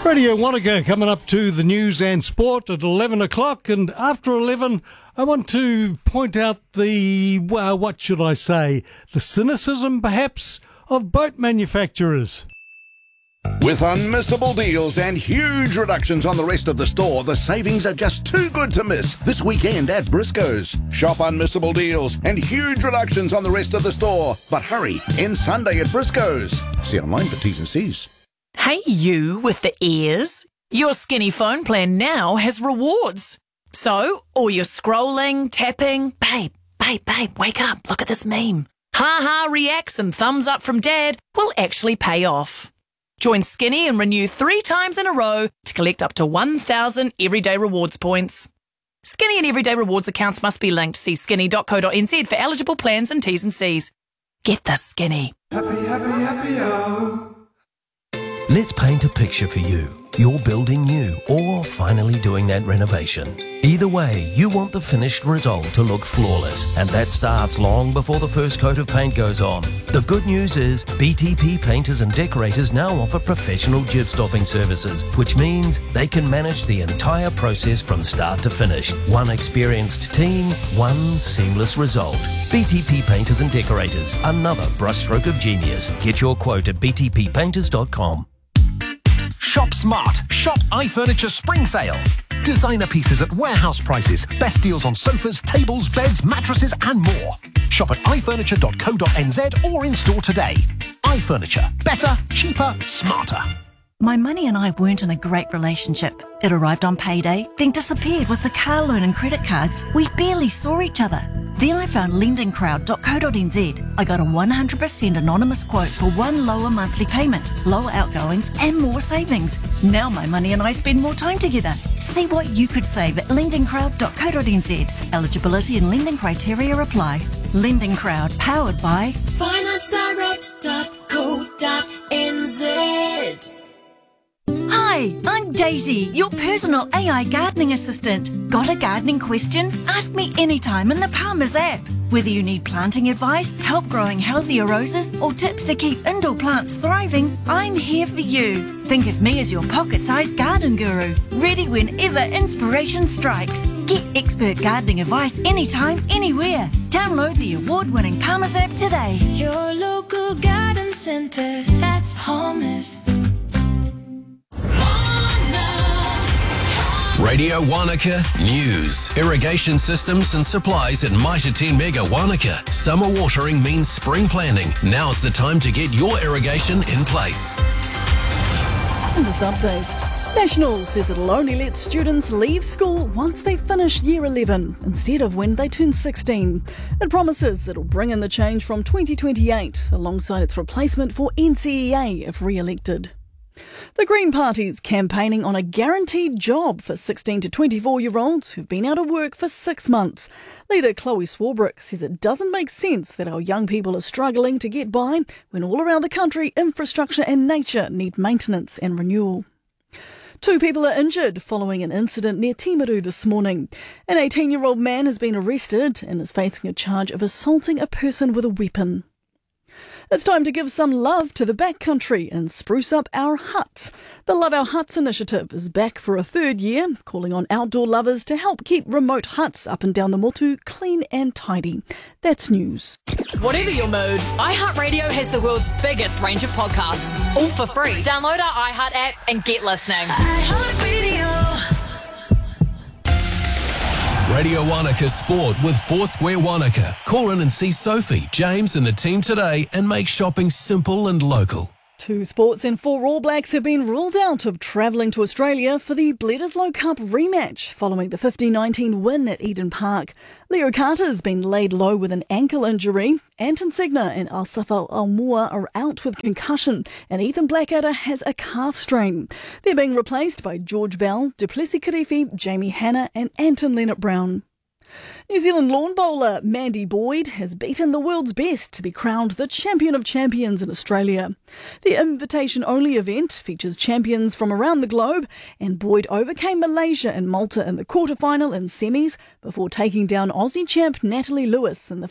Radio Wanaka coming up to the news and sport at 11 o'clock, and after 11 I want to point out the, what should I say, the cynicism perhaps of boat manufacturers. With unmissable deals and huge reductions on the rest of the store, the savings are just too good to miss this weekend at Briscoe's. Shop unmissable deals and huge reductions on the rest of the store. But hurry, end Sunday at Briscoe's. See online for T's and C's. Hey you with the ears. Your Skinny phone plan now has rewards. So, all your scrolling, tapping, babe, wake up, look at this meme. Ha reacts and thumbs up from dad will actually pay off. Join Skinny and renew 3 times in a row to collect up to 1,000 Everyday Rewards points. Skinny and Everyday Rewards accounts must be linked. See skinny.co.nz for eligible plans and T's and C's. Get the Skinny. Happy, oh. Let's paint a picture for you. You're building new or finally doing that renovation. Either way, you want the finished result to look flawless, and that starts long before the first coat of paint goes on. The good news is BTP Painters and Decorators now offer professional jib stopping services, which means they can manage the entire process from start to finish. One experienced team, one seamless result. BTP Painters and Decorators, another brushstroke of genius. Get your quote at btppainters.com. Shop smart. Shop iFurniture Spring Sale. Designer pieces at warehouse prices. Best deals on sofas, tables, beds, mattresses and more. Shop at ifurniture.co.nz or in store today. iFurniture. Better, cheaper, smarter. My money and I weren't in a great relationship. It arrived on payday, then disappeared with the car loan and credit cards. We barely saw each other. Then I found lendingcrowd.co.nz. I got a 100% anonymous quote for one lower monthly payment, lower outgoings and more savings. Now my money and I spend more time together. See what you could save at lendingcrowd.co.nz. Eligibility and lending criteria apply. Lending Crowd, powered by financedirect.co.nz. Hi, I'm Daisy, your personal AI gardening assistant. Got a gardening question? Ask me anytime in the Palmer's app. Whether you need planting advice, help growing healthier roses, or tips to keep indoor plants thriving, I'm here for you. Think of me as your pocket-sized garden guru, ready whenever inspiration strikes. Get expert gardening advice anytime, anywhere. Download the award-winning Palmer's app today. Your local garden centre, that's Palmer's. Radio Wanaka News. Irrigation systems and supplies at Mitre 10 Mega Wanaka. Summer watering means spring planning. Now's the time to get your irrigation in place. In this update, National says it'll only let students leave school once they finish Year 11 instead of when they turn 16. It promises it'll bring in the change from 2028 alongside its replacement for NCEA if re-elected. The Green Party's campaigning on a guaranteed job for 16 to 24-year-olds who've been out of work for 6 months. Leader Chloe Swarbrick says it doesn't make sense that our young people are struggling to get by when all around the country infrastructure and nature need maintenance and renewal. 2 people are injured following an incident near Timaru this morning. An 18-year-old man has been arrested and is facing a charge of assaulting a person with a weapon. It's time to give some love to the backcountry and spruce up our huts. The Love Our Huts initiative is back for a 3rd year, calling on outdoor lovers to help keep remote huts up and down the Motu clean and tidy. That's news. Whatever your mood, iHeartRadio has the world's biggest range of podcasts, all for free. Download our iHeart app and get listening. iHeartRadio. Radio Wanaka Sport with Foursquare Wanaka. Call in and see Sophie, James and the team today and make shopping simple and local. 2 sports and 4 All Blacks have been ruled out of travelling to Australia for the Bledisloe Cup rematch following the 2019 win at Eden Park. Leo Carter's been laid low with an ankle injury. Anton Segner and Alsafa Almoa are out with concussion, and Ethan Blackadder has a calf strain. They're being replaced by George Bell, Duplessis Kirifi, Jamie Hanna and Anton Leonard-Brown. New Zealand lawn bowler Mandy Boyd has beaten the world's best to be crowned the champion of champions in Australia. The invitation-only event features champions from around the globe, and Boyd overcame Malaysia and Malta in the quarterfinal and semis before taking down Aussie champ Natalie Lewis in the